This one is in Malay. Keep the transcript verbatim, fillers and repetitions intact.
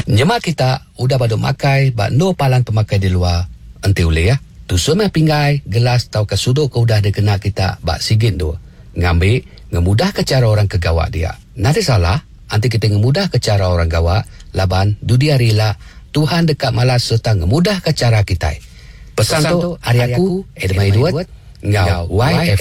Nyemak kita udah pada makai bak no palan pemakai di luar. Ente boleh ya. Tu semua pinggai, gelas tau ke sudo ke udah dikena kita bak sigit tu. Ngambil, ngemudah ke cara orang ke gawak dia. Nanti salah, nanti kita ngemudah ke cara orang gawak, laban dudia rela, Tuhan dekat malas serta ngemudah ke cara kita. Pesan, Pesan tu, hari aku, Edmai Duat, ngau Y F